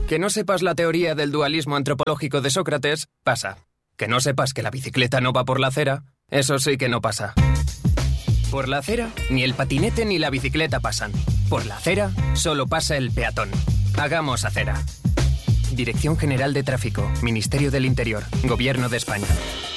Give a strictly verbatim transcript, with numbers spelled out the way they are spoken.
Que no sepas la teoría del dualismo antropológico de Sócrates, pasa. Que no sepas que la bicicleta no va por la acera, eso sí que no pasa. Por la acera, ni el patinete ni la bicicleta pasan. Por la acera, solo pasa el peatón. Hagamos acera. Dirección General de Tráfico, Ministerio del Interior, Gobierno de España.